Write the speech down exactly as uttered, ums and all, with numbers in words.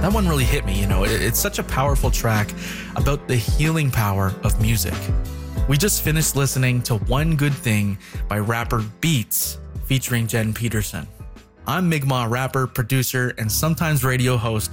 That one really hit me, you know. It's such a powerful track about the healing power of music. We just finished listening to One Good Thing by rapper Beats featuring Jen Peterson. I'm Mi'kmaq rapper, producer, and sometimes radio host